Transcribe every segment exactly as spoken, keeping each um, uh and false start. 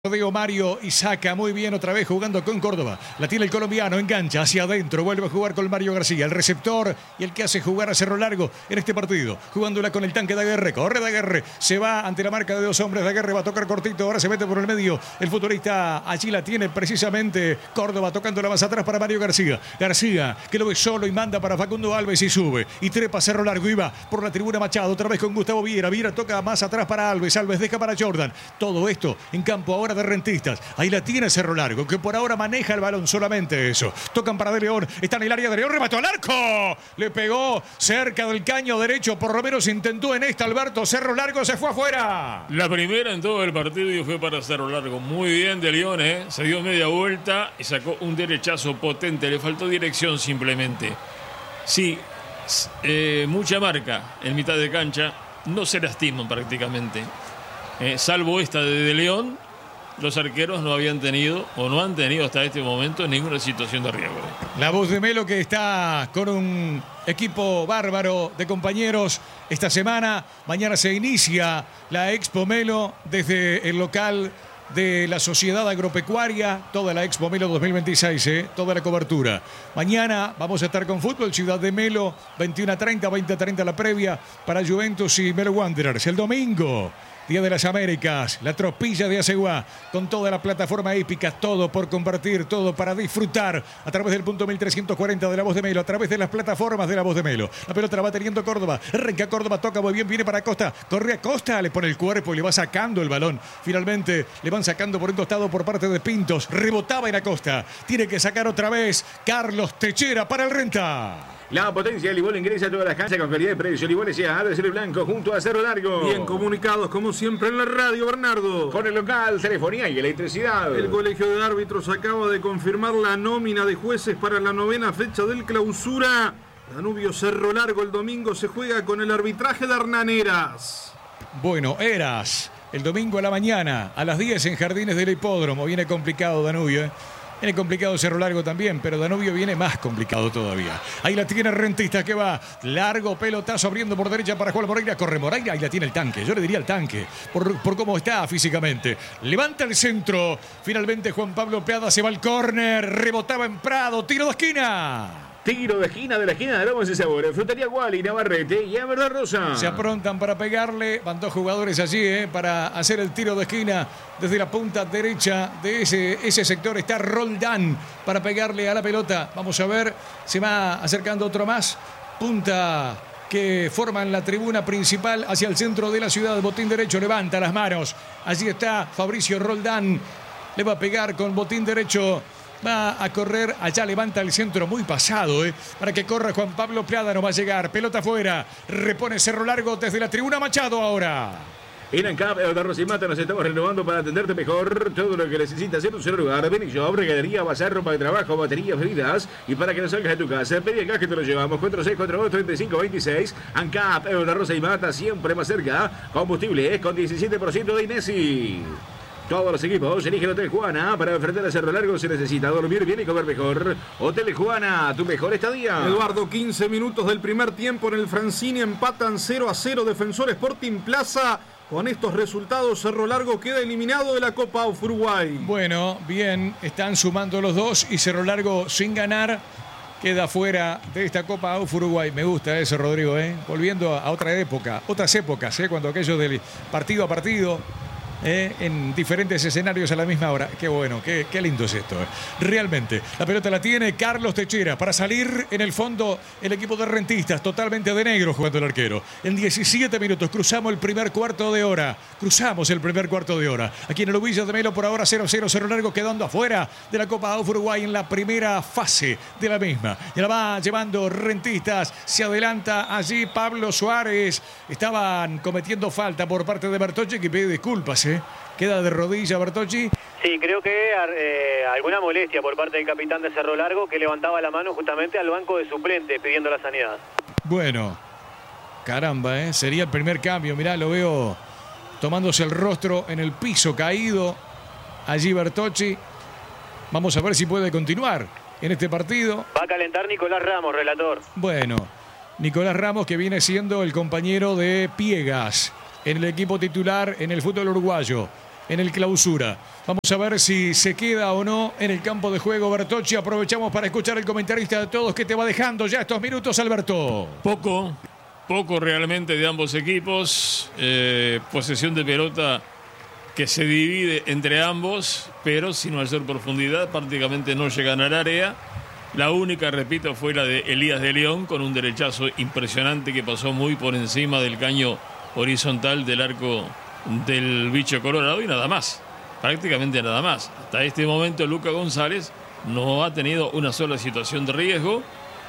Rodeo Mario y saca muy bien otra vez jugando con Córdoba. La tiene el colombiano, engancha hacia adentro, vuelve a jugar con Mario García, el receptor y el que hace jugar a Cerro Largo en este partido. Jugándola con el tanque de Aguerre, corre de Aguerre, se va ante la marca de dos hombres. De Aguerre va a tocar cortito, ahora se mete por el medio. El futbolista allí la tiene precisamente Córdoba, tocándola más atrás para Mario García. García que lo ve solo y manda para Facundo Alves y sube. Y trepa Cerro Largo y va por la tribuna Machado, otra vez con Gustavo Viera. Viera toca más atrás para Alves, Alves deja para Jordan. Todo esto en campo ahora de Rentistas. Ahí la tiene Cerro Largo, que por ahora maneja el balón, solamente eso. Tocan para De León, está en el área de León, remató al arco. Le pegó cerca del caño derecho, por lo menos intentó en esta Alberto. Cerro Largo se fue afuera. La primera en todo el partido fue para Cerro Largo. Muy bien De León, ¿eh? Se dio media vuelta y sacó un derechazo potente. Le faltó dirección simplemente. Sí, eh, mucha marca en mitad de cancha. No se lastiman prácticamente. Eh, salvo esta de De León, los arqueros no habían tenido o no han tenido hasta este momento ninguna situación de riesgo. La voz de Melo, que está con un equipo bárbaro de compañeros esta semana. Mañana se inicia la Expo Melo desde el local de la Sociedad Agropecuaria, toda la Expo Melo dos mil veintiséis, ¿eh? Toda la cobertura. Mañana vamos a estar con fútbol, Ciudad de Melo, veintiuno a treinta, veinte a treinta la previa para Juventus y Melo Wanderers. El domingo, Día de las Américas, la tropilla de Aceguá, con toda la plataforma épica, todo por compartir, todo para disfrutar a través del punto mil trescientos cuarenta de La Voz de Melo, a través de las plataformas de La Voz de Melo. La pelota la va teniendo Córdoba, arranca Córdoba, toca muy bien, viene para Costa, corre a Costa, le pone el cuerpo y le va sacando el balón. Finalmente le van sacando por un costado por parte de Pintos, rebotaba en Acosta, tiene que sacar otra vez Carlos Techera para el Renta. La potencia del Libol ingresa a todas las canchas con calidad de precio. Libol S A de Cerro Blanco junto a Cerro Largo. Bien comunicados como siempre en la radio, Bernardo. Con el local, telefonía y electricidad. El Colegio de Árbitros acaba de confirmar la nómina de jueces para la novena fecha del Clausura. Danubio Cerro Largo el domingo se juega con el arbitraje de Hernaneras. Bueno, Eras, el domingo a la mañana, a las diez en Jardines del Hipódromo. Viene complicado Danubio, ¿eh? Viene complicado Cerro Largo también, pero Danubio viene más complicado todavía. Ahí la tiene Rentistas, que va largo pelotazo abriendo por derecha para Juan Moreira. Corre Moreira, ahí la tiene el tanque. Yo le diría el tanque, por, por cómo está físicamente. Levanta el centro. Finalmente Juan Pablo Peada se va al córner. Rebotaba en Prado. Tiro de esquina. Tiro de esquina de la esquina de Lomas y Sabores. Frutería Wally, Navarrete y Verdad Rosa. Se aprontan para pegarle. Van dos jugadores allí eh, para hacer el tiro de esquina. Desde la punta derecha de ese, ese sector está Roldán para pegarle a la pelota. Vamos a ver. Se va acercando otro más. Punta que forman la tribuna principal hacia el centro de la ciudad. Botín derecho levanta las manos. Allí está Fabricio Roldán. Le va a pegar con botín derecho. Va a correr, allá levanta el centro muy pasado, ¿eh? Para que corra Juan Pablo Plada, no va a llegar. Pelota afuera, repone Cerro Largo desde la tribuna Machado ahora. En ANCAP, Eudar Rosa y Mata, nos estamos renovando para atenderte mejor. Todo lo que necesitas en un solo lugar. Ven y yo, regadería, bazar, ropa de trabajo, baterías, bebidas. Y para que no salgas de tu casa, pedí acá que te lo llevamos. cuatro seis cuatro dos, tres cinco dos seis. ANCAP, Eudar Rosa y Mata, siempre más cerca. Combustible con diecisiete por ciento de Inesi. Todos los equipos eligen Hotel Juana. Para enfrentar a Cerro Largo se necesita dormir bien y comer mejor. Hotel Juana, tu mejor estadía. Eduardo, quince minutos del primer tiempo en el Francini. Empatan cero a cero Defensor Sporting Plaza. Con estos resultados, Cerro Largo queda eliminado de la Copa of Uruguay. Bueno, bien, están sumando los dos y Cerro Largo sin ganar queda fuera de esta Copa of Uruguay. Me gusta eso, Rodrigo, ¿eh? Volviendo a otra época, otras épocas, ¿eh? Cuando aquello del partido a partido, Eh, en diferentes escenarios a la misma hora. Qué bueno, qué, qué lindo es esto. Eh. Realmente, la pelota la tiene Carlos Techera para salir en el fondo el equipo de Rentistas, totalmente de negro jugando el arquero. En diecisiete minutos cruzamos el primer cuarto de hora. Cruzamos el primer cuarto de hora. Aquí en el Ubillo de Melo por ahora cero cero, Cerro Largo quedando afuera de la Copa of Uruguay en la primera fase de la misma. Y la va llevando Rentistas. Se adelanta allí Pablo Suárez. Estaban cometiendo falta por parte de Bertocci, que pide disculpas, ¿eh? Queda de rodilla Bertocci. Sí, creo que eh, alguna molestia por parte del capitán de Cerro Largo, que levantaba la mano justamente al banco de suplentes pidiendo la sanidad. Bueno, caramba, ¿eh? Sería el primer cambio. Mirá, lo veo tomándose el rostro en el piso caído. Allí Bertocci. Vamos a ver si puede continuar en este partido. Va a calentar Nicolás Ramos, relator. Bueno, Nicolás Ramos, que viene siendo el compañero de Piegas en el equipo titular en el fútbol uruguayo. en el Clausura. Vamos a ver si se queda o no en el campo de juego Bertocci. Aprovechamos para escuchar el comentarista de todos que te va dejando ya estos minutos, Alberto. Poco, poco realmente de ambos equipos. Eh, posesión de pelota que se divide entre ambos, pero sin mayor profundidad, prácticamente no llegan al área. La única, repito, fue la de Elías de León, con un derechazo impresionante que pasó muy por encima del caño horizontal del arco del bicho colorado y nada más, prácticamente nada más. Hasta este momento Lucas González no ha tenido una sola situación de riesgo.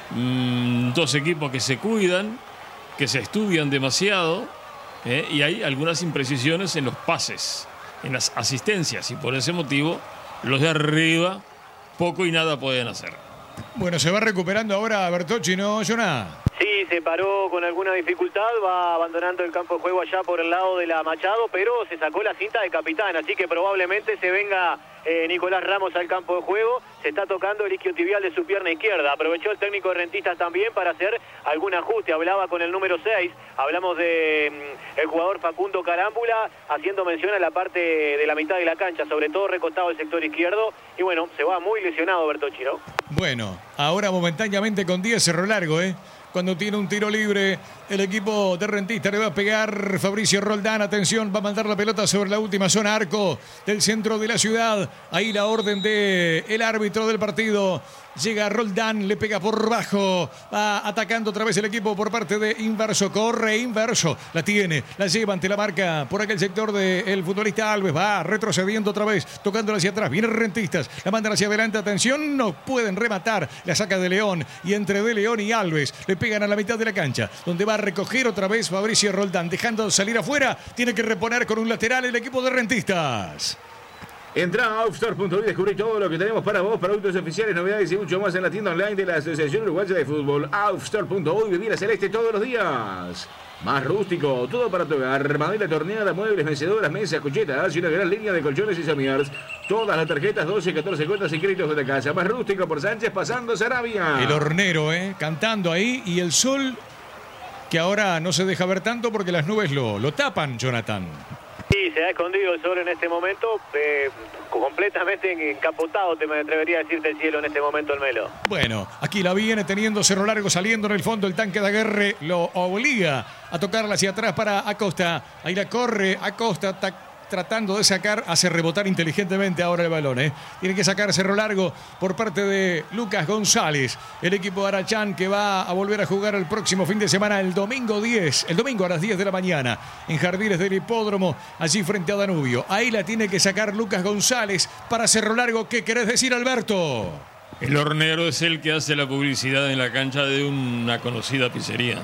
Mm, dos equipos que se cuidan, que se estudian demasiado, eh, y hay algunas imprecisiones en los pases, en las asistencias, y por ese motivo los de arriba poco y nada pueden hacer. Bueno, se va recuperando ahora Bertocci, ¿no, Jonah? Sí, se paró con alguna dificultad, va abandonando el campo de juego allá por el lado de la Machado, pero se sacó la cinta de capitán, así que probablemente se venga eh, Nicolás Ramos al campo de juego. Se está tocando el isquiotibial de su pierna izquierda. Aprovechó el técnico de Rentistas también para hacer algún ajuste. Hablaba con el número seis, hablamos de mm, el jugador Facundo Carámbula, haciendo mención a la parte de la mitad de la cancha, sobre todo recostado el sector izquierdo. Y bueno, se va muy lesionado Bertocci, ¿no? Bueno, ahora momentáneamente con diez Cerro Largo, ¿eh? Cuando tiene un tiro libre, el equipo de Rentistas le va a pegar Fabricio Roldán. Atención, va a mandar la pelota sobre la última zona arco del centro de la ciudad. Ahí la orden del árbitro del partido. Llega Roldán, le pega por bajo. Va atacando otra vez el equipo por parte de Inverso. Corre Inverso. La tiene, la lleva ante la marca por aquel sector del futbolista Alves. Va retrocediendo otra vez, tocándola hacia atrás. Viene Rentistas, la mandan hacia adelante. Atención, no pueden rematar. La saca de León y entre de León y Alves le pegan a la mitad de la cancha, donde va a recoger otra vez Fabricio Roldán, dejando salir afuera. Tiene que reponer con un lateral el equipo de Rentistas. Entra a Offstore punto uy y descubrí todo lo que tenemos para vos, productos oficiales, novedades y mucho más en la tienda online de la Asociación Uruguaya de Fútbol. Offstore punto uy, vivir a celeste todos los días. Más rústico, todo para tu hogar, madera torneada, muebles, mecedoras, mesas, cuchetas y una gran línea de colchones y somiers. Todas las tarjetas doce, catorce cuotas y créditos de la casa. Más rústico por Sánchez pasando Sarabia. El hornero, ¿eh? Cantando ahí, y el sol que ahora no se deja ver tanto porque las nubes lo, lo tapan, Jonathan. Sí, se ha escondido el sol en este momento, eh, completamente encapotado, te me atrevería a decirte el cielo en este momento, el Melo. Bueno, aquí la viene teniendo Cerro Largo, saliendo en el fondo. El tanque de Aguerre lo obliga a tocarla hacia atrás para Acosta. Ahí la corre Acosta, tac, tratando de sacar, hace rebotar inteligentemente ahora el balón, ¿eh? Tiene que sacar Cerro Largo por parte de Lucas González, el equipo de Arachán, que va a volver a jugar el próximo fin de semana, el domingo diez, el domingo a las diez de la mañana, en Jardines del Hipódromo, allí frente a Danubio. Ahí la tiene que sacar Lucas González para Cerro Largo. ¿Qué querés decir, Alberto? El hornero es el que hace la publicidad en la cancha de una conocida pizzería.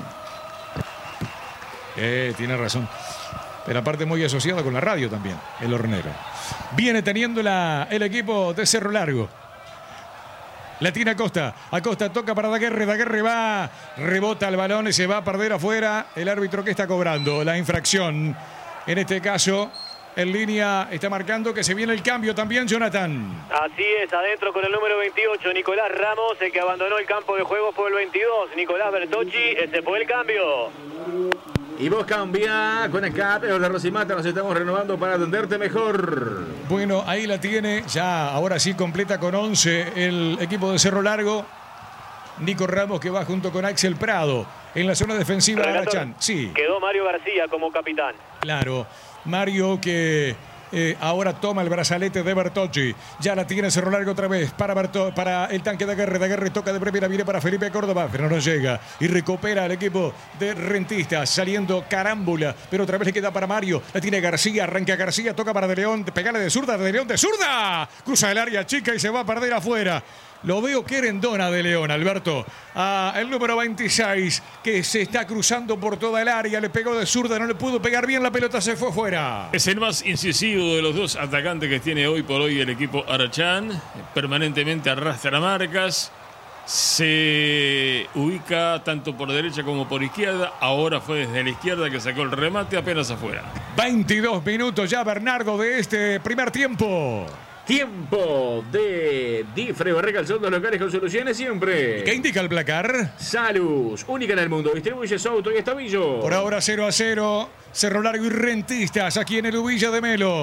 Eh, tiene razón. Pero aparte muy asociado con la radio también, el hornero. Viene teniendo la, el equipo de Cerro Largo. La tiene Acosta. Acosta toca para Daguerre. Daguerre va, rebota el balón y se va a perder afuera. El árbitro que está cobrando la infracción. En este caso, en línea está marcando que se viene el cambio también, Jonathan. Así es, adentro con el número veintiocho, Nicolás Ramos. El que abandonó el campo de juego fue el veintidós, Nicolás Bertocci. Ese fue el cambio. Y vos cambia con escape, los de Rosimata nos estamos renovando para atenderte mejor. Bueno, ahí la tiene, ya ahora sí completa con once el equipo de Cerro Largo. Nico Ramos, que va junto con Axel Prado en la zona defensiva de Arachán. Sí. Quedó Mario García como capitán. Claro, Mario que eh, ahora toma el brazalete de Bertocci. Ya la tiene Cerro Largo otra vez para, Berto, para el tanque de Aguerre. De Aguerre toca de primera, viene para Felipe Córdoba, pero no llega. Y recupera el equipo de Rentistas, saliendo Carámbula, pero otra vez le queda para Mario. La tiene García, arranca García, toca para De León, pegale de zurda, De León de zurda. Cruza el área chica y se va a perder afuera. Lo veo querendona De León, Alberto. Ah, el número veintiséis, que se está cruzando por toda el área. Le pegó de zurda, no le pudo pegar bien. La pelota se fue fuera. Es el más incisivo de los dos atacantes que tiene hoy por hoy el equipo Arachán. Permanentemente arrastra marcas. Se ubica tanto por derecha como por izquierda. Ahora fue desde la izquierda que sacó el remate apenas afuera. veintidós minutos ya, Bernardo, de este primer tiempo. Tiempo de Difre Barreca, dos locales con soluciones siempre. ¿Qué indica el placar? Salus, única en el mundo, distribuye su auto y estabillo. Por ahora cero a cero, Cerro Largo y Rentistas aquí en el Ubilla de Melo.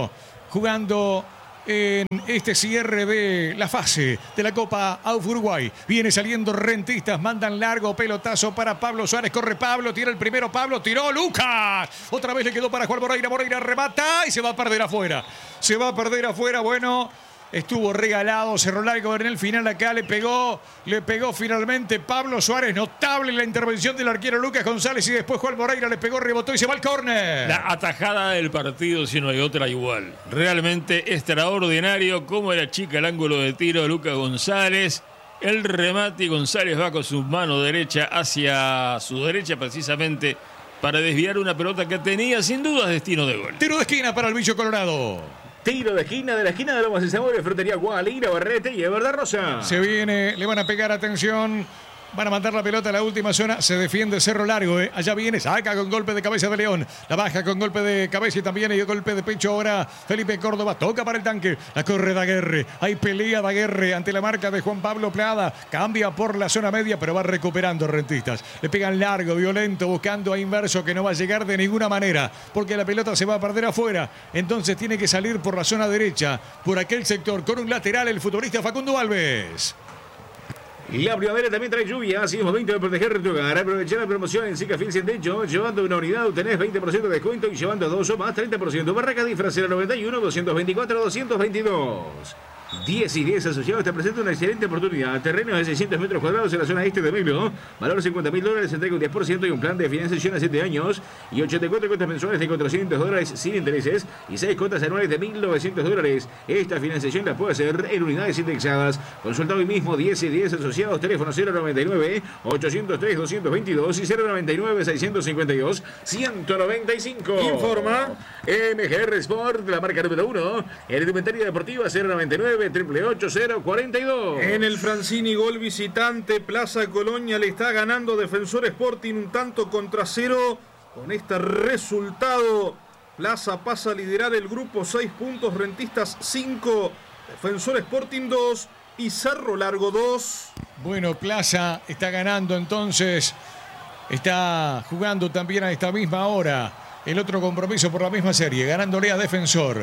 jugando en este cierre de la fase de la Copa A U F Uruguay. Viene saliendo Rentistas, mandan largo pelotazo para Pablo Suárez, corre Pablo, tira el primero Pablo, tiró Lucas, otra vez le quedó para Juan Moreira, Moreira remata y se va a perder afuera, se va a perder afuera, bueno... Estuvo regalado, cerró largo en el final acá, le pegó, le pegó finalmente Pablo Suárez, notable la intervención del arquero Lucas González y después Juan Moreira le pegó, rebotó y se va al córner. La atajada del partido, si no hay otra igual. Realmente extraordinario cómo era chica el ángulo de tiro de Lucas González. El remate y González va con su mano derecha hacia su derecha precisamente para desviar una pelota que tenía sin dudas destino de gol. Tiro de esquina para el bicho colorado. Tiro de esquina, de la esquina de Lomas y Sabores, Frutería Gualina, Barrete y Everda Rosa. Se viene, le van a pegar, atención. Van a mandar la pelota a la última zona. Se defiende Cerro Largo. Eh. Allá viene, saca con golpe de cabeza de León. La baja con golpe de cabeza y también hay golpe de pecho ahora. Felipe Córdoba toca para el tanque. La corre Daguerre. Hay pelea Daguerre ante la marca de Juan Pablo Plada. Cambia por la zona media, pero va recuperando Rentistas. Le pegan largo, violento, buscando a Inverso que no va a llegar de ninguna manera. Porque la pelota se va a perder afuera. Entonces tiene que salir por la zona derecha. Por aquel sector con un lateral el futbolista Facundo Alves. La primavera también trae lluvia, así es momento de proteger tu hogar. Aprovechar la promoción en Sicafil Centecho. Llevando una unidad tenés veinte por ciento de descuento y llevando dos o más treinta por ciento. Barraca Disfraz cero noventa y uno, doscientos veinticuatro, doscientos veintidós. diez y diez asociados te presenta una excelente oportunidad. Terrenos de seiscientos metros cuadrados en la zona este de Melo. Valor cincuenta mil dólares, entrega un diez por ciento y un plan de financiación a siete años. Y ochenta y cuatro cuotas mensuales de cuatrocientos dólares sin intereses. Y seis cuotas anuales de mil novecientos dólares. Esta financiación la puede hacer en unidades indexadas. Consulta hoy mismo diez y diez asociados. Teléfono cero noventa y nueve, ochocientos tres, doscientos veintidós y cero noventa y nueve, seiscientos cincuenta y dos, ciento noventa y cinco. Informa M G R Sport, la marca número uno. En indumentaria deportiva cero noventa y nueve, triple ocho cero cuarenta y dos. En el Francini, gol visitante, Plaza Colonia le está ganando Defensor Sporting un tanto contra cero. Con este resultado, Plaza pasa a liderar el grupo, seis puntos, Rentistas cinco, Defensor Sporting dos y Cerro Largo dos. Bueno, Plaza está ganando entonces, está jugando también a esta misma hora el otro compromiso por la misma serie, ganándole a Defensor.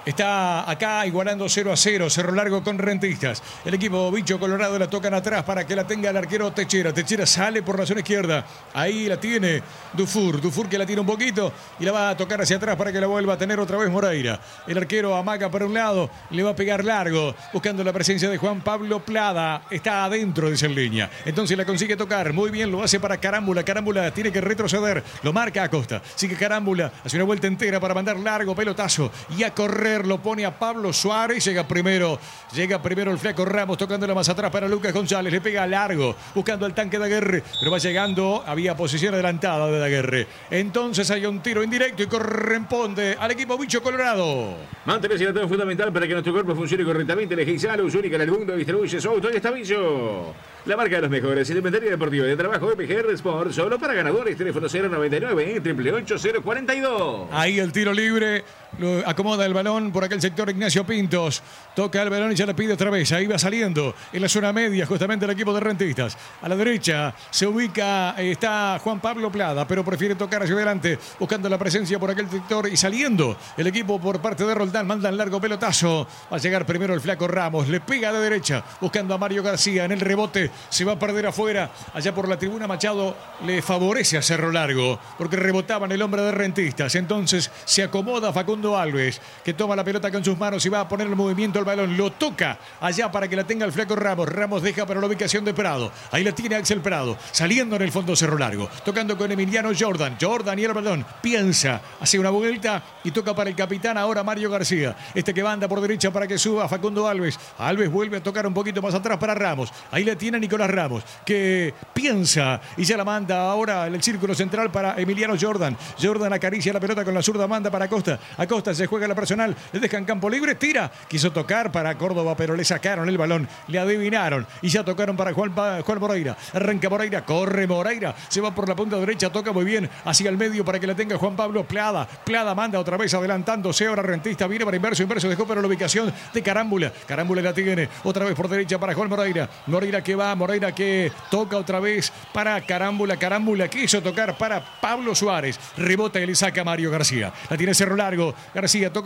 Está acá igualando cero a cero, Cerro Largo con Rentistas. El equipo bicho colorado la tocan atrás para que la tenga el arquero Techera. Techera sale por la zona izquierda. Ahí la tiene Dufour. Dufour que la tiene un poquito y la va a tocar hacia atrás para que la vuelva a tener otra vez Moreira. El arquero amaga por un lado, le va a pegar largo, buscando la presencia de Juan Pablo Plada. Está adentro de esa línea. Entonces la consigue tocar. Muy bien, lo hace para Carámbula. Carámbula tiene que retroceder. Lo marca Acosta. Sigue Carámbula. Hace una vuelta entera para mandar largo pelotazo y a correr. Lo pone a Pablo Suárez, llega primero, llega primero el flaco Ramos, tocándola más atrás para Lucas González, le pega largo, buscando el tanque de Daguerre, pero va llegando, había posición adelantada de Daguerre. Entonces hay un tiro indirecto y corresponde al equipo bicho colorado. Mantener hidratado es fundamental para que nuestro cuerpo funcione correctamente. Elegí Salus, única en el mundo, distribuye su auto y está bicho. La marca de los mejores, indumentaria deportiva de trabajo M G R Sport, solo para ganadores, teléfono cero noventa y nueve, triple ocho, cero cuarenta y dos. Ahí el tiro libre, lo acomoda el balón por aquel sector Ignacio Pintos, toca el balón y ya la pide otra vez, ahí va saliendo en la zona media justamente el equipo de Rentistas. A la derecha se ubica, está Juan Pablo Plada, pero prefiere tocar hacia adelante, buscando la presencia por aquel sector y saliendo el equipo por parte de Roldán, mandan largo pelotazo, va a llegar primero el flaco Ramos, le pega de derecha, buscando a Mario García en el rebote, se va a perder afuera, allá por la tribuna Machado le favorece a Cerro Largo, porque rebotaban el hombre de Rentistas, entonces se acomoda Facundo Alves, que toma la pelota con sus manos y va a poner el movimiento al balón, lo toca allá para que la tenga el flaco Ramos, Ramos deja para la ubicación de Prado, ahí la tiene Axel Prado, saliendo en el fondo Cerro Largo, tocando con Emiliano Jordan, Jordan y el balón, piensa, hace una vuelta y toca para el capitán ahora Mario García, este que banda por derecha para que suba Facundo Alves, Alves vuelve a tocar un poquito más atrás para Ramos, ahí la tiene Nicolás Ramos, que piensa y ya la manda ahora en el círculo central para Emiliano Jordan, Jordan acaricia la pelota con la zurda, manda para Acosta, Acosta se juega la personal, le dejan campo libre, tira, quiso tocar para Córdoba pero le sacaron el balón, le adivinaron y ya tocaron para Juan, Juan Moreira, arranca Moreira, corre Moreira, se va por la punta derecha, toca muy bien hacia el medio para que la tenga Juan Pablo Plada, Plada manda otra vez adelantándose, ahora Rentista viene para Inverso, Inverso dejó para la ubicación de Carámbula, Carámbula la tiene, otra vez por derecha para Juan Moreira, Moreira que va, Moreira que toca otra vez para Carámbula, Carámbula quiso tocar para Pablo Suárez, rebota y le saca Mario García, la tiene Cerro Largo, García toca para el tanque,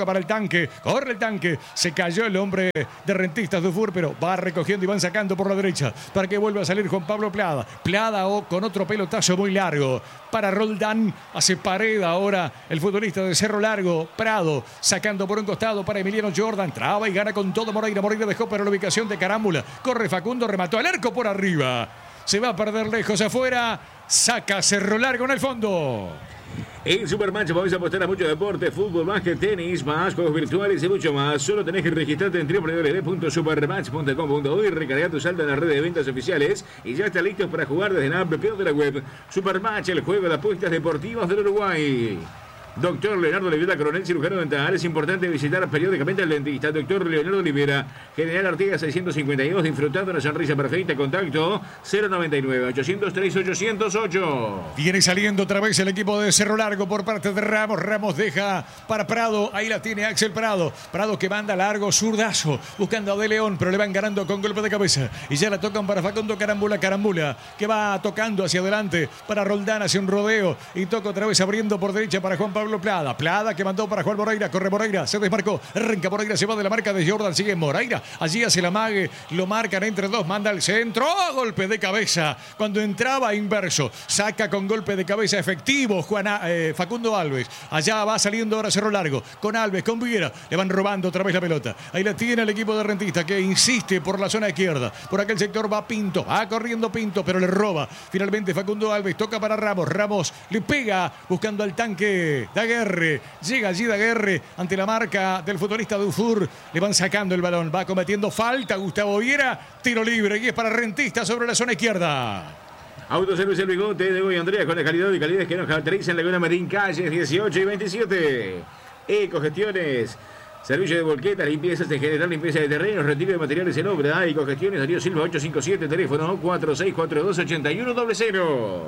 tanque, corre el tanque. Se cayó el hombre de Rentistas Dufour, pero va recogiendo y van sacando por la derecha para que vuelva a salir Juan Pablo Plada. Plada o con otro pelotazo muy largo para Roldán. Hace pared ahora el futbolista de Cerro Largo. Prado sacando por un costado para Emiliano Jordan. Traba y gana con todo Moreira. Moreira dejó para la ubicación de Carámbula. Corre Facundo, remató al arco por arriba. Se va a perder lejos afuera. Saca Cerro Largo en el fondo. En Supermatch vamos a apostar a mucho deporte, fútbol, básquet, tenis, más juegos virtuales y mucho más. Solo tenés que registrarte en doble u doble u doble u punto supermatch punto com punto uy, recargar tu saldo en la red de ventas oficiales y ya está listo para jugar desde la app de la web. Supermatch, el juego de apuestas deportivas del Uruguay. Doctor Leonardo Olivera, coronel cirujano dental. Es importante visitar periódicamente al dentista. Doctor Leonardo Olivera, General Artigas seiscientos cincuenta y dos, disfrutando una sonrisa perfecta. Contacto cero noventa y nueve, ochocientos tres, ochocientos ocho. Viene saliendo otra vez el equipo de Cerro Largo por parte de Ramos. Ramos deja para Prado. Ahí la tiene Axel Prado. Prado que manda largo, zurdazo, buscando a De León, pero le van ganando con golpe de cabeza. Y ya la tocan para Facundo Carambula. Carambula que va tocando hacia adelante para Roldán, hacia un rodeo. Y toca otra vez abriendo por derecha para Juan Pablo Plada. Plada que mandó para Juan Moreira. Corre Moreira, se desmarcó. Arranca Moreira, se va de la marca de Jordan. Sigue Moreira. Allí hace la mague. Lo marcan entre dos. Manda al centro. ¡Oh! Golpe de cabeza. Cuando entraba inverso. Saca con golpe de cabeza efectivo Juan, eh, Facundo Alves. Allá va saliendo ahora Cerro Largo. Con Alves, con Viguera. Le van robando otra vez la pelota. Ahí la tiene el equipo de Rentista que insiste por la zona izquierda. Por aquel sector va Pinto. Va corriendo Pinto, pero le roba. Finalmente Facundo Alves toca para Ramos. Ramos le pega buscando al tanque Daguerre. Llega allí Daguerre ante la marca del futbolista Dufour. Le van sacando el balón. Va cometiendo falta Gustavo Viera. Tiro libre y es para Rentista sobre la zona izquierda. Autoservicio El Bigote de Goy Andrea con la calidad y calidad que nos caracterizan. Laguna Marín, calles dieciocho y veintisiete. Ecogestiones. Servicio de volquetas, limpiezas en general, limpieza de terrenos, retiro de materiales en obra. Ecogestiones, Darío Silva ocho cinco siete, teléfono cuatro seis cuatro dos, ocho uno cero cero.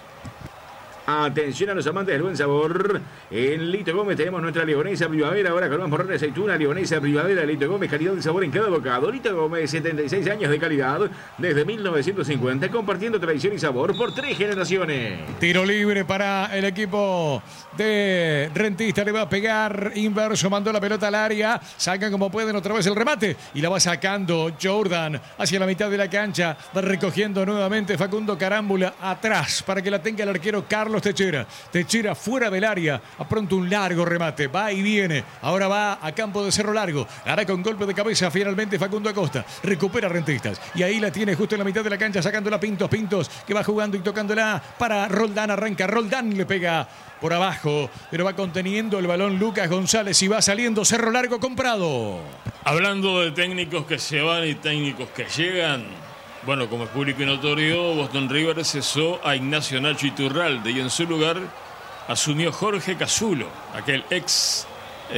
Atención a los amantes del buen sabor. En Lito Gómez tenemos nuestra Lionesa Primavera. Ahora con más morrón de aceituna. Lionesa Primavera, Lito Gómez, calidad y sabor en cada bocado. Lito Gómez, setenta y seis años de calidad. Desde mil novecientos cincuenta, compartiendo tradición y sabor por tres generaciones. Tiro libre para el equipo de Rentista. Le va a pegar inverso. Mandó la pelota al área. Sacan como pueden otra vez el remate. Y la va sacando Jordan hacia la mitad de la cancha. Va recogiendo nuevamente Facundo Carámbula atrás para que la tenga el arquero Carlos Techera. Techera fuera del área. A pronto un largo remate. Va y viene. Ahora va a campo de Cerro Largo. Hará con golpe de cabeza finalmente Facundo Acosta. Recupera Rentistas. Y ahí la tiene justo en la mitad de la cancha sacándola Pintos. Pintos que va jugando y tocándola para Roldán. Arranca Roldán. Le pega por abajo. Pero va conteniendo el balón Lucas González y va saliendo Cerro Largo comprado. Hablando de técnicos que se van y técnicos que llegan. Bueno, como es público y notorio, Boston River cesó a Ignacio Nacho Iturralde y en su lugar asumió Jorge Casulo, aquel ex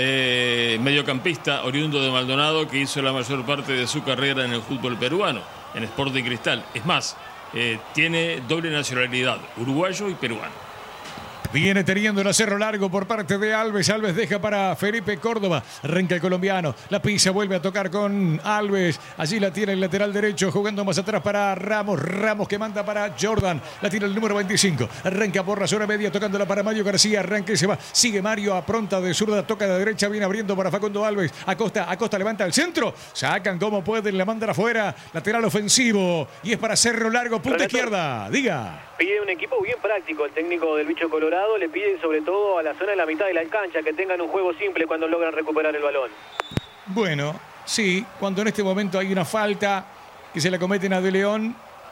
eh, mediocampista oriundo de Maldonado que hizo la mayor parte de su carrera en el fútbol peruano, en Sporting Cristal. Es más, eh, tiene doble nacionalidad, uruguayo y peruano. Viene teniendo el Cerro Largo por parte de Alves. Alves deja para Felipe Córdoba. Arranca el colombiano. La pisa, vuelve a tocar con Alves. Allí la tiene el lateral derecho. Jugando más atrás para Ramos. Ramos que manda para Jordan. La tiene el número veinticinco. Arranca por la zona media tocándola para Mario García. Arranca y se va. Sigue Mario a pronta de zurda. Toca de derecha. Viene abriendo para Facundo Alves. Acosta. Acosta levanta el centro. Sacan como pueden. La mandan afuera. Lateral ofensivo. Y es para Cerro Largo. Punta izquierda. Diga. Pide un equipo bien práctico el técnico del Bicho Colorado, le pide sobre todo a la zona de la mitad de la cancha que tengan un juego simple cuando logran recuperar el balón. Bueno, sí, cuando en este momento hay una falta que se la cometen a De León,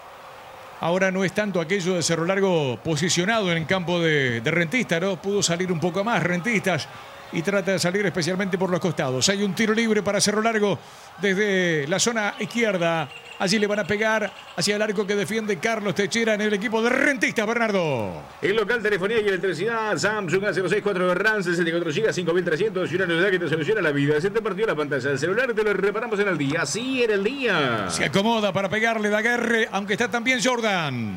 ahora no es tanto aquello de Cerro Largo posicionado en el campo de, de Rentista, ¿no? Pudo salir un poco más Rentistas y trata de salir especialmente por los costados. Hay un tiro libre para Cerro Largo desde la zona izquierda. Allí le van a pegar hacia el arco que defiende Carlos Techera en el equipo de Rentistas, Bernardo. El local, telefonía y electricidad, Samsung A cero seis cuatro RAM, sesenta y cuatro gigas, cinco mil trescientos y una novedad que te soluciona la vida. Se te partió la pantalla del celular, te lo reparamos en el día. Así era el día. Se acomoda para pegarle Daguerre, aunque está también Jordan.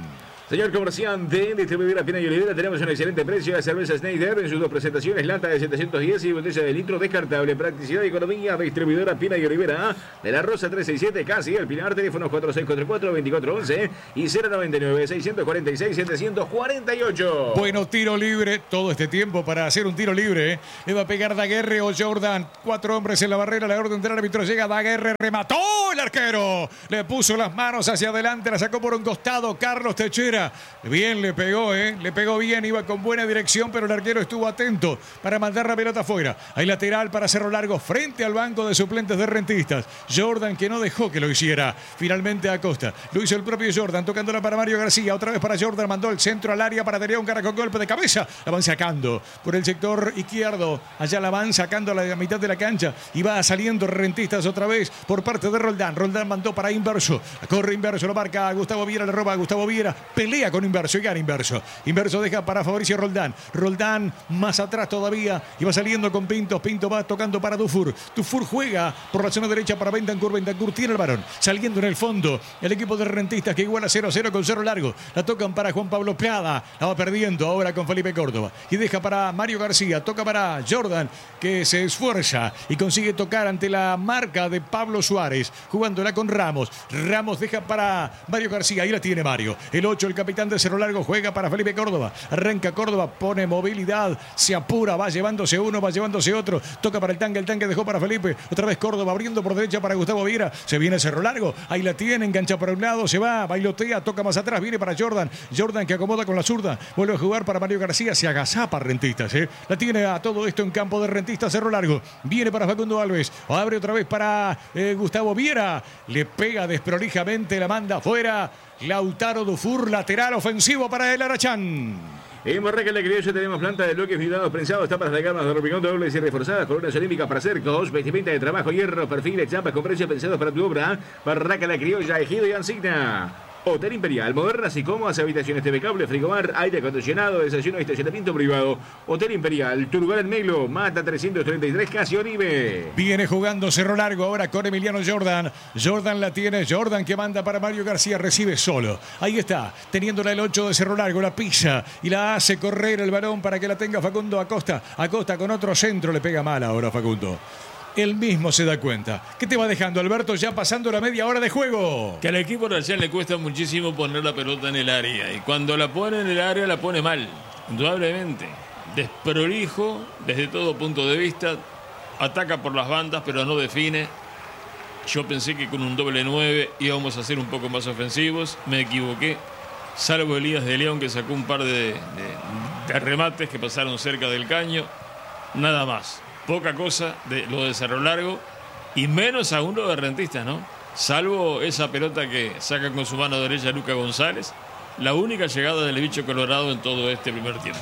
Señor comerciante, distribuidora Pina y Olivera, tenemos un excelente precio de cerveza Schneider en sus dos presentaciones, lata de setecientos diez y botella de litro descartable. Practicidad y economía, distribuidora Pina y Olivera, de la Rosa trescientos sesenta y siete, casi el Pilar, teléfonos cuatro seis cuatro cuatro, veinticuatro once y cero noventa y nueve, seiscientos cuarenta y seis, setecientos cuarenta y ocho. Bueno, tiro libre, todo este tiempo para hacer un tiro libre. ¿eh? Le va a pegar Daguerre o Jordan. Cuatro hombres en la barrera, la orden del árbitro llega Daguerre, remató el arquero. Le puso las manos hacia adelante, la sacó por un costado Carlos Techera. Bien le pegó, ¿eh? Le pegó bien, iba con buena dirección, pero el arquero estuvo atento para mandar la pelota afuera. Hay lateral para Cerro Largo frente al banco de suplentes de Rentistas. Jordan que no dejó que lo hiciera. Finalmente Acosta. Lo hizo el propio Jordan, tocándola para Mario García. Otra vez para Jordan, mandó el centro al área para Darío Uncara con golpe de cabeza. La van sacando por el sector izquierdo. Allá la van sacando a la mitad de la cancha y va saliendo Rentistas otra vez por parte de Roldán. Roldán mandó para Inverso. Corre Inverso, lo marca Gustavo Viera, le roba a Gustavo Viera. Pelea con Inverso y gana Inverso. Inverso deja para Fabricio Roldán. Roldán más atrás todavía y va saliendo con Pinto. Pinto va tocando para Dufour. Dufour juega por la zona derecha para Bentancur. Bentancur tiene el varón. Saliendo en el fondo el equipo de Rentistas que iguala cero a cero con Cerro Largo. La tocan para Juan Pablo Prada. La va perdiendo ahora con Felipe Córdoba. Y deja para Mario García. Toca para Jordan que se esfuerza y consigue tocar ante la marca de Pablo Suárez. Jugándola con Ramos. Ramos deja para Mario García. Ahí la tiene Mario. El ocho, el capitán de Cerro Largo, juega para Felipe Córdoba. Arranca Córdoba, pone movilidad, se apura, va llevándose uno, va llevándose otro. Toca para el tanque, el tanque dejó para Felipe. Otra vez Córdoba abriendo por derecha para Gustavo Viera. Se viene Cerro Largo, ahí la tiene, engancha por un lado, se va, bailotea, toca más atrás, viene para Jordan. Jordan que acomoda con la zurda, vuelve a jugar para Mario García, se agazapa Rentistas. ¿eh? La tiene a todo esto en campo de Rentistas, Cerro Largo. Viene para Facundo Alves, abre otra vez para eh, Gustavo Viera. Le pega desprolijamente, la manda afuera. Lautaro Dufour, lateral ofensivo para el Arachán. En Barraca La Criolla tenemos planta de bloques vibrados prensados, tapas de camas de hormigón dobles y reforzadas, columnas olímpicas para cercos, vestimenta de trabajo, hierro, perfiles, chapas con precios pensados para tu obra. Barraca La Criolla, Ejido y Ansigna. Hotel Imperial, modernas y cómodas habitaciones, T V cable, frigobar, aire acondicionado, desayuno y estacionamiento privado. Hotel Imperial, tu lugar en Melo, Mata trescientos treinta y tres, casi Oribe. Viene jugando Cerro Largo ahora con Emiliano Jordan. Jordan la tiene, Jordan que manda para Mario García, recibe solo. Ahí está, teniéndola el ocho de Cerro Largo, la pisa y la hace correr el balón para que la tenga Facundo Acosta. Acosta con otro centro, le pega mal ahora Facundo. Él mismo se da cuenta. ¿Qué te va dejando, Alberto, ya pasando la media hora de juego? Que al equipo Racing le cuesta muchísimo poner la pelota en el área. Y cuando la pone en el área, la pone mal. Indudablemente. Desprolijo desde todo punto de vista. Ataca por las bandas, pero no define. Yo pensé que con un doble nueve íbamos a ser un poco más ofensivos. Me equivoqué. Salvo Elías de León, que sacó un par de, de, de remates que pasaron cerca del caño. Nada más. Poca cosa de lo de Cerro Largo y menos aún lo de Rentistas, ¿no? Salvo esa pelota que saca con su mano derecha Luca González, la única llegada del bicho colorado en todo este primer tiempo.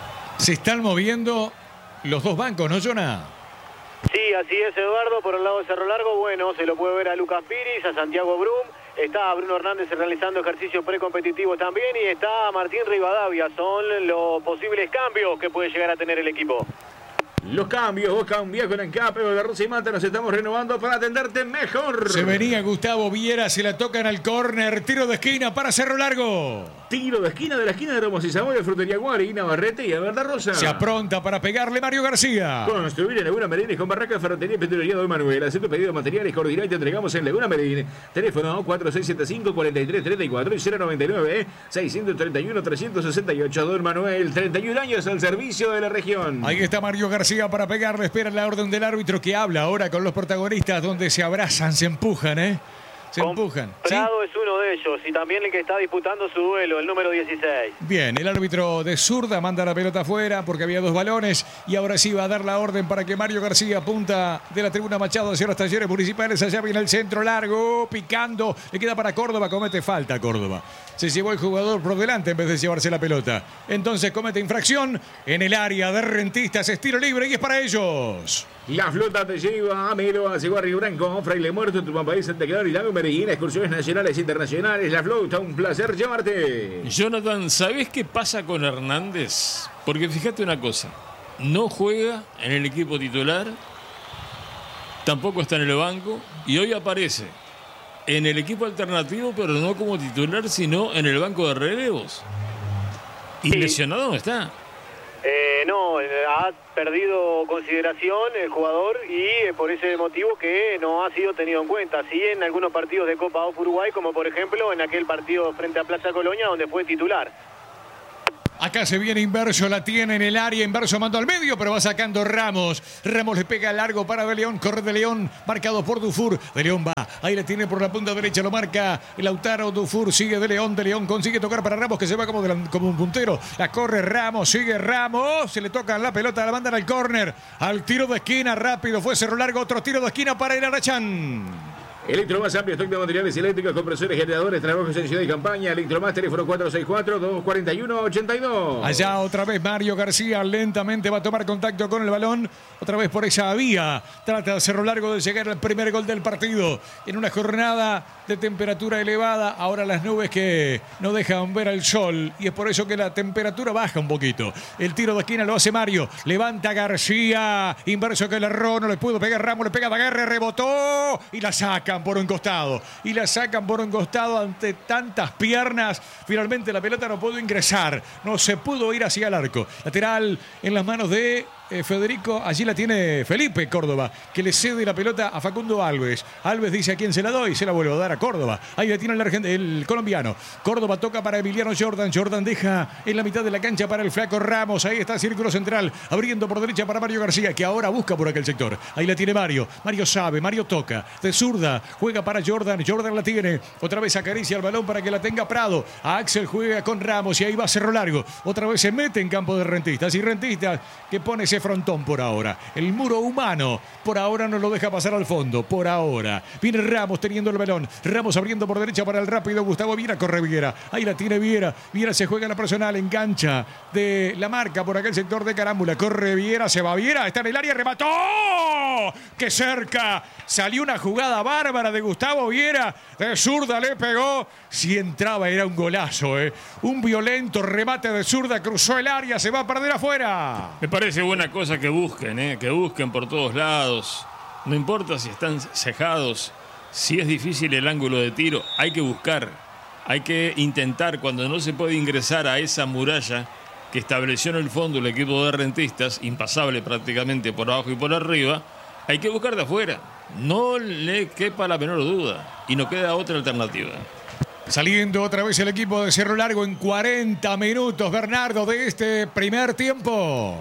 Se están moviendo los dos bancos, ¿no, Jonah? Sí, así es, Eduardo, por el lado de Cerro Largo. Bueno, se lo puede ver a Lucas Piris, a Santiago Brum. Está Bruno Hernández realizando ejercicios precompetitivos también y está Martín Rivadavia. Son los posibles cambios que puede llegar a tener el equipo. Los cambios, vos cambiás con Encape de Rosa y Mata, nos estamos renovando para atenderte mejor. Se venía Gustavo Viera, se la tocan al córner, tiro de esquina para Cerro Largo. Tiro de esquina de la esquina de Ramos y Zamora, Frutería Guari, Navarrete y Alberta Rosa. Se apronta para pegarle Mario García. Construir en Laguna Merines con barracas, ferretería y petrolería de Manuel. Haciendo pedido de materiales, coordinar y te entregamos en Laguna Merines. Teléfono cuatro seis siete cinco, cuatro tres tres cuatro y cero noventa y nueve, seiscientos treinta y uno, trescientos sesenta y ocho. Don Manuel, treinta y un años al servicio de la región. Ahí está Mario García para pegarle, espera la orden del árbitro que habla ahora con los protagonistas donde se abrazan, se empujan, ¿eh? Se empujan. Prado ¿sí? es uno de ellos y también el que está disputando su duelo, el número dieciséis. Bien, el árbitro de zurda manda la pelota afuera porque había dos balones y ahora sí va a dar la orden para que Mario García, punta de la tribuna Machado hacia los talleres municipales, allá viene el centro largo, picando, le queda para Córdoba, comete falta Córdoba. Se llevó el jugador por delante en vez de llevarse la pelota. Entonces comete infracción en el área de Rentistas, estilo libre y es para ellos. La flota te lleva a Melo, a Río Branco, Fraile Muerto, Tupampaís, Santa Clara y Lago Medellín, excursiones nacionales e internacionales. La flota, un placer llevarte. Jonathan, ¿sabés qué pasa con Hernández? Porque fíjate una cosa, no juega en el equipo titular, tampoco está en el banco y hoy aparece. en el equipo alternativo, pero no como titular, sino en el banco de relevos. Y sí. Lesionado no está. Eh, no, ha perdido consideración el jugador y eh, por ese motivo que no ha sido tenido en cuenta. Sí, en algunos partidos de Copa O Uruguay, como por ejemplo en aquel partido frente a Plaza Colonia, donde fue titular. Acá se viene Inverso, la tiene en el área, Inverso mandó al medio, pero va sacando Ramos. Ramos le pega largo para De León, corre De León, marcado por Dufour. De León va, ahí le tiene por la punta derecha, lo marca Lautaro. Dufour sigue De León, De León consigue tocar para Ramos, que se va como, de la, como un puntero. La corre Ramos, sigue Ramos, se le toca la pelota, la mandan al córner, al tiro de esquina, rápido, fue cerro largo, otro tiro de esquina para el Arrachán. Electromas amplio stock de materiales eléctricos, compresores, generadores, trabajos en ciudad y campaña. Electromas, teléfono cuatro seis cuatro, dos cuatro uno, ocho dos. Allá otra vez Mario García lentamente va a tomar contacto con el balón. Otra vez por esa vía. Trata de cerro largo de llegar al primer gol del partido. En una jornada de temperatura elevada. Ahora las nubes que no dejan ver al sol. Y es por eso que la temperatura baja un poquito. El tiro de esquina lo hace Mario. Levanta García. Inverso que le erró. No le pudo pegar Ramos. Le pega Daguerre. Rebotó. Y la saca por un costado y la sacan por un costado ante tantas piernas. Finalmente la pelota no pudo ingresar, no se pudo ir hacia el arco. Lateral en las manos de eh, Federico, allí la tiene Felipe Córdoba, que le cede la pelota a Facundo Alves. Alves dice a quién se la doy, se la vuelve a dar a Córdoba. Ahí la tiene el, argent- el colombiano. Córdoba toca para Emiliano Jordan. Jordan deja en la mitad de la cancha para el flaco Ramos. Ahí está círculo central, abriendo por derecha para Mario García, que ahora busca por aquel sector. Ahí la tiene Mario. Mario sabe, Mario toca de zurda, juega para Jordan. Jordan la tiene, otra vez acaricia el balón para que la tenga Prado. A Axel juega con Ramos y ahí va Cerro Largo. Otra vez se mete en campo de Rentistas y Rentistas que pone ese frontón por ahora. El muro humano por ahora no lo deja pasar al fondo, por ahora. Viene Ramos teniendo el balón. Ramos abriendo por derecha para el rápido Gustavo Viera. Corre Viera. Ahí la tiene Viera. Viera se juega la personal, engancha de la marca por aquel sector de carámbula. Corre Viera, se va Viera, está en el área, remató. ¡Qué cerca! Salió una jugada bárbara de Gustavo Viera. De zurda le pegó. Si entraba era un golazo, ¿eh? Un violento remate de zurda, cruzó el área, se va a perder afuera. Me parece buena cosa que busquen, ¿eh? Que busquen por todos lados. No importa si están cejados, si es difícil el ángulo de tiro, hay que buscar. Hay que intentar, cuando no se puede ingresar a esa muralla que estableció en el fondo el equipo de Rentistas, impasable prácticamente por abajo y por arriba, hay que buscar de afuera. No le quepa la menor duda y no queda otra alternativa. Saliendo otra vez el equipo de Cerro Largo en cuarenta minutos, Bernardo, de este primer tiempo.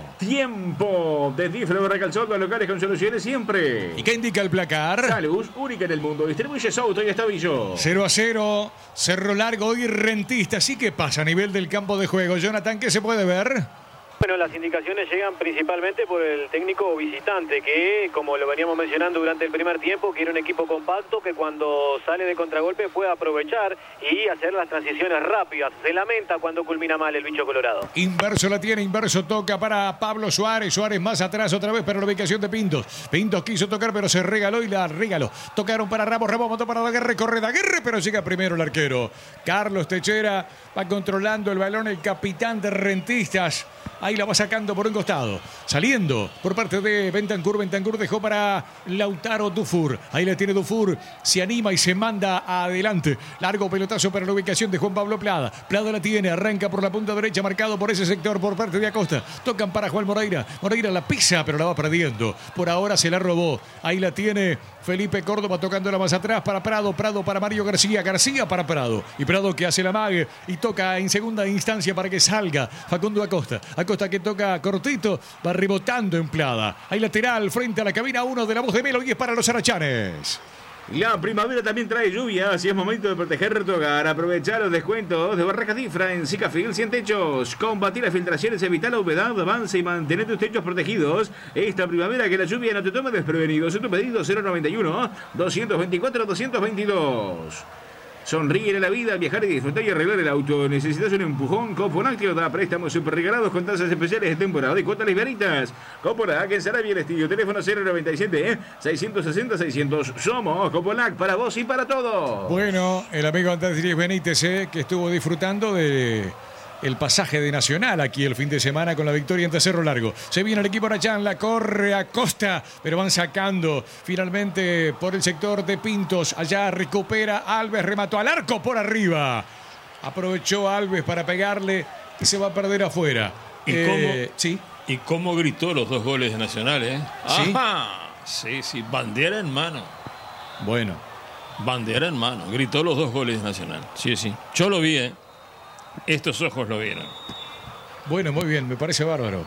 Tiempo de Diflo Recalzón, los locales con soluciones siempre. ¿Y qué indica el placar? Salus, única en el mundo. Distribuye Souto y Estavillo. cero a cero, Cerro Largo y Rentistas. ¿Y qué pasa a nivel del campo de juego? Jonathan, ¿qué se puede ver? Bueno, las indicaciones llegan principalmente por el técnico visitante, que como lo veníamos mencionando durante el primer tiempo, quiere un equipo compacto que cuando sale de contragolpe pueda aprovechar y hacer las transiciones rápidas. Se lamenta cuando culmina mal el bicho colorado. Inverso la tiene, Inverso toca para Pablo Suárez. Suárez más atrás otra vez para la ubicación de Pintos. Pintos quiso tocar pero se regaló y la regaló. Tocaron para Ramos, Ramos mató para Daguerre, corre Daguerre, pero llega primero el arquero. Carlos Techera va controlando el balón, el capitán de Rentistas. Ahí la va sacando por un costado. Saliendo por parte de Bentancur. Bentancur dejó para Lautaro Dufour. Ahí la tiene Dufour. Se anima y se manda adelante. Largo pelotazo para la ubicación de Juan Pablo Plada. Plada la tiene. Arranca por la punta derecha. Marcado por ese sector por parte de Acosta. Tocan para Juan Moreira. Moreira la pisa pero la va perdiendo. Por ahora se la robó. Ahí la tiene Felipe Córdoba tocándola más atrás para Prado. Prado para Mario García. García para Prado. Y Prado que hace la mague y toca en segunda instancia para que salga Facundo Acosta. Acosta que toca cortito, va rebotando en Plada. Hay lateral frente a la cabina uno de la voz de Melo y es para los arachanes. La primavera también trae lluvia, así es momento de proteger tu hogar. Aprovechar los descuentos de Barracas Difra en Sicafil cien techos. Combatir las filtraciones, evitar la humedad, avance y mantener tus techos protegidos. Esta primavera que la lluvia no te tome desprevenidos. En tu pedido cero noventa y uno, doscientos veinticuatro, doscientos veintidós. Sonríe a la vida, viajar y disfrutar y arreglar el auto. ¿Necesitas un empujón? Coponac te lo da. Préstamos super regalados con tasas especiales de temporada y cuotas livianitas. Coponac en Sarabia el Estilo. Teléfono cero noventa y siete, seiscientos sesenta, seiscientos. Somos Coponac para vos y para todos. Bueno, el amigo Andrés Benítez, eh, que estuvo disfrutando de el pasaje de Nacional aquí el fin de semana con la victoria ante Cerro Largo. Se viene el equipo Arachán, la corre Acosta, pero van sacando finalmente por el sector de Pintos. Allá recupera Alves, remató al arco por arriba. Aprovechó Alves para pegarle y se va a perder afuera. ¿Y eh, cómo, sí. ¿Y cómo gritó los dos goles de Nacional, eh? ¿Sí? Ajá. Sí, sí, bandera en mano. Bueno. Bandera en mano. Gritó los dos goles de Nacional. Sí, sí. Yo lo vi, ¿eh? Estos ojos lo vieron. Bueno, muy bien, me parece bárbaro.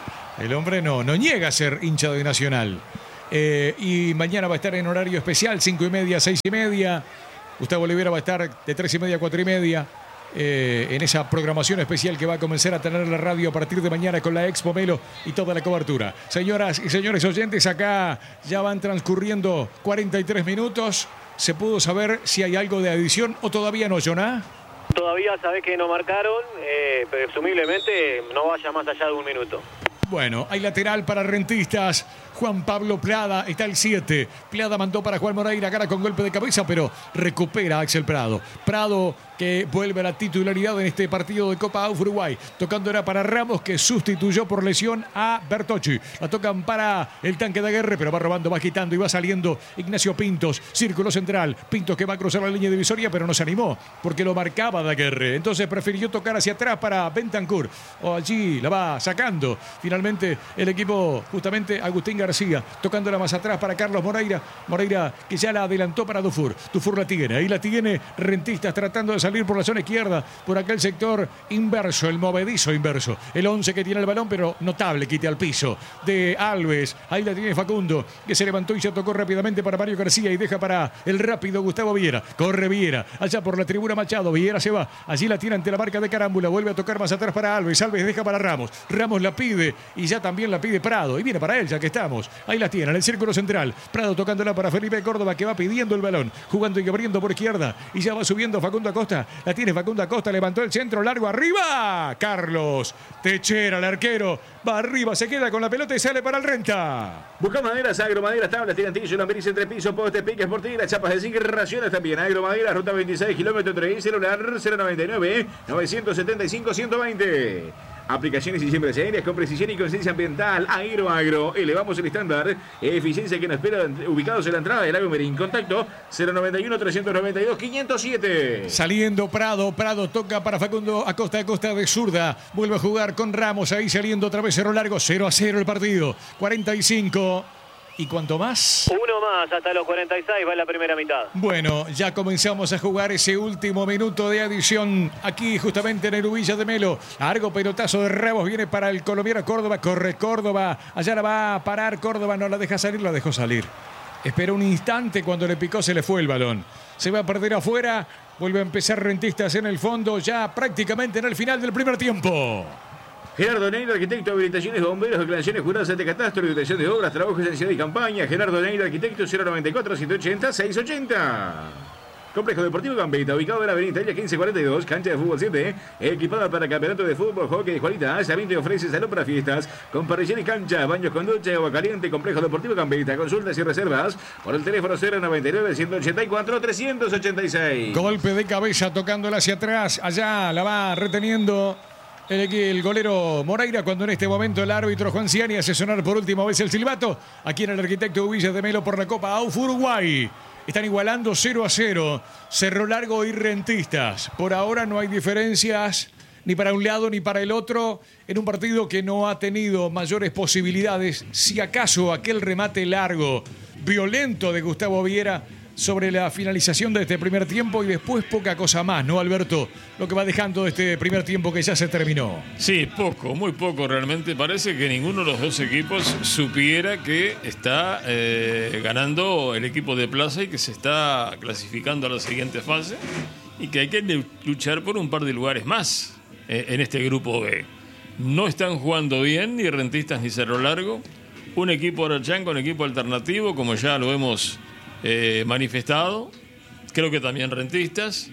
El hombre no, no niega a ser hincha de Nacional. Eh, y mañana va a estar en horario especial, cinco y media, seis y media. Gustavo Olivera va a estar de tres y media a cuatro y media. Eh, en esa programación especial que va a comenzar a tener la radio a partir de mañana con la Expo Melo y toda la cobertura. Señoras y señores oyentes, acá ya van transcurriendo cuarenta y tres minutos. ¿Se pudo saber si hay algo de adición o todavía no, Joná? Todavía sabés que no marcaron, eh, presumiblemente no vaya más allá de un minuto. Bueno, hay lateral para Rentistas. Juan Pablo Plada está el siete. Plada mandó para Juan Moreira, cara con golpe de cabeza, pero recupera a Axel Prado. Prado que vuelve a la titularidad en este partido de Copa A U F Uruguay. Tocando era para Ramos, que sustituyó por lesión a Bertocci. La tocan para el tanque de Aguerre, pero va robando, va quitando y va saliendo Ignacio Pintos. Círculo central. Pintos que va a cruzar la línea divisoria, pero no se animó porque lo marcaba de Aguerre. Entonces prefirió tocar hacia atrás para Bentancur. O allí la va sacando. Finalmente el equipo, justamente Agustín García, tocándola más atrás para Carlos Moreira. Moreira que ya la adelantó para Dufour. Dufour la tiene, ahí la tiene Rentistas tratando de salir por la zona izquierda, por aquel sector inverso, el movedizo inverso. El once que tiene el balón, pero notable quite al piso de Alves. Ahí la tiene Facundo, que se levantó y se tocó rápidamente para Mario García y deja para el rápido Gustavo Viera. Corre Viera, allá por la tribuna Machado. Viera se va, allí la tiene ante la marca de Carámbula. Vuelve a tocar más atrás para Alves. Alves deja para Ramos. Ramos la pide y ya también la pide Prado. Y viene para él, ya que estamos. Ahí la tiene, en el círculo central. Prado tocándola para Felipe Córdoba, que va pidiendo el balón, jugando y abriendo por izquierda. Y ya va subiendo Facundo Acosta. La tiene Facundo Acosta, levantó el centro largo arriba. Carlos Techera, el arquero, va arriba, se queda con la pelota y sale para el Renta. Busca maderas, agromaderas, tablas, tirantillos, lamberis, entrepisos, postes, piques, portilleras, chapas de zinc, raciones también. Agromaderas, ruta veintiséis, kilómetro tres, celular cero noventa y nueve, novecientos setenta y cinco, ciento veinte. Aplicaciones y siembras aéreas con precisión y conciencia ambiental. Aero Agro. Elevamos el estándar. Eficiencia que nos espera, ubicados en la entrada del lago Merín. Contacto cero noventa y uno, trescientos noventa y dos, quinientos siete. Saliendo Prado. Prado toca para Facundo Acosta, Acosta de zurda. Vuelve a jugar con Ramos. Ahí saliendo otra vez Cerro Largo. cero a cero el partido. cuarenta y cinco. ¿Y cuánto más? Uno más, hasta los cuarenta y seis va en la primera mitad. Bueno, ya comenzamos a jugar ese último minuto de adición aquí justamente en el Ubilla de Melo. Largo pelotazo de Ramos, viene para el colombiano Córdoba, corre Córdoba, allá la va a parar Córdoba, no la deja salir, la dejó salir. Esperó un instante, cuando le picó se le fue el balón. Se va a perder afuera, vuelve a empezar Rentistas en el fondo, ya prácticamente en el final del primer tiempo. Gerardo Neira, arquitecto, habilitaciones, bomberos, declaraciones juradas ante catastro, habilitación de obras, trabajos en ciudad y campaña. Gerardo Neira, arquitecto, cero noventa y cuatro, ciento ochenta, seiscientos ochenta. Complejo Deportivo Gambetta, ubicado en la avenida Italia quince cuarenta y dos, cancha de fútbol siete, equipada para campeonato de fútbol, hockey de cualidad. También te ofrece salón para fiestas, con parrillera y cancha, baños con ducha, agua caliente. Complejo Deportivo Gambetta, consultas y reservas por el teléfono cero noventa y nueve, ciento ochenta y cuatro, trescientos ochenta y seis. Golpe de cabeza tocándola hacia atrás, allá la va reteniendo El, el golero Moreira, cuando en este momento el árbitro Juan Ciani hace sonar por última vez el silbato aquí en el Arquitecto Ubilla de Melo por la Copa A U F Uruguay. Están igualando cero a cero Cerro Largo y Rentistas. Por ahora no hay diferencias ni para un lado ni para el otro en un partido que no ha tenido mayores posibilidades. Si acaso aquel remate largo, violento de Gustavo Viera sobre la finalización de este primer tiempo y después poca cosa más, ¿no, Alberto? Lo que va dejando este primer tiempo que ya se terminó. Sí, poco, muy poco realmente. Parece que ninguno de los dos equipos supiera que está eh, ganando el equipo de Plaza y que se está clasificando a la siguiente fase y que hay que luchar por un par de lugares más eh, en este grupo B. No están jugando bien ni Rentistas ni Cerro Largo. Un equipo Arachán con equipo alternativo, como ya lo hemos Eh, manifestado, creo que también Rentistas,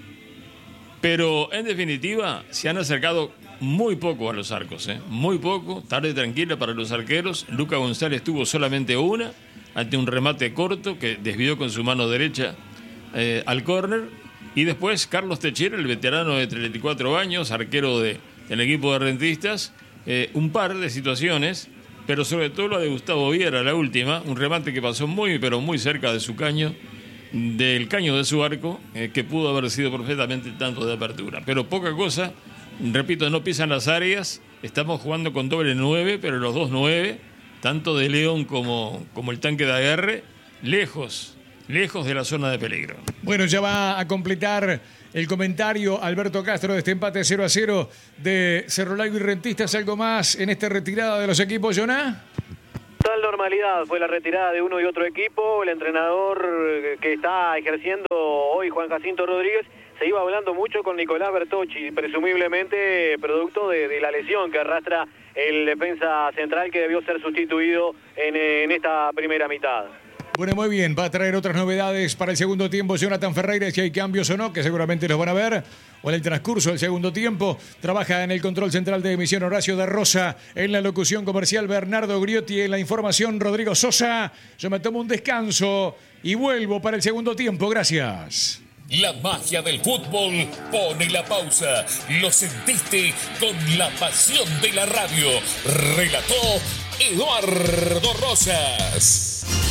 pero en definitiva se han acercado muy poco a los arcos, ¿eh? muy poco, tarde tranquila para los arqueros. Luca González tuvo solamente una ante un remate corto que desvió con su mano derecha eh, al córner, y después Carlos Techera, el veterano de treinta y cuatro años, arquero de el equipo de Rentistas, eh, un par de situaciones, pero sobre todo la de Gustavo Viera, la última, un remate que pasó muy, pero muy cerca de su caño, del caño de su arco, eh, que pudo haber sido perfectamente tanto de apertura. Pero poca cosa, repito, no pisan las áreas, estamos jugando con doble nueve, pero los dos nueve, tanto de León como, como el tanque de Aguerre, lejos, lejos de la zona de peligro. Bueno, ya va a completar el comentario Alberto Castro de este empate cero a cero de Cerro Largo y Rentistas. ¿Algo más en esta retirada de los equipos, Joná? Total normalidad fue la retirada de uno y otro equipo. El entrenador que está ejerciendo hoy, Juan Jacinto Rodríguez, se iba hablando mucho con Nicolás Bertocci, presumiblemente producto de, de la lesión que arrastra el defensa central que debió ser sustituido en, en esta primera mitad. Bueno, muy bien, va a traer otras novedades para el segundo tiempo Jonathan Ferreira, si hay cambios o no, que seguramente los van a ver, o en el transcurso del segundo tiempo. Trabaja en el control central de emisión Horacio de Rosa, en la locución comercial Bernardo Griotti, en la información Rodrigo Sosa. Yo me tomo un descanso y vuelvo para el segundo tiempo. Gracias. La magia del fútbol pone la pausa. Lo sentiste con la pasión de la radio. Relató Eduardo Rosas.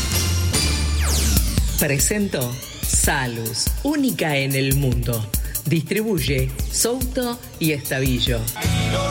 Presentó Salus, única en el mundo. Distribuye Souto y Estavillo.